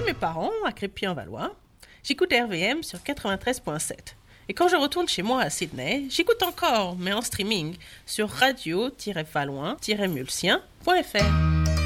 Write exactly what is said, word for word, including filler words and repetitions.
mes parents, à Crépy-en-Valois, j'écoute R V M sur quatre-vingt-treize virgule sept. Et quand je retourne chez moi à Sydney, j'écoute encore, mais en streaming, sur radio tiret valois tiret mulsien point f r.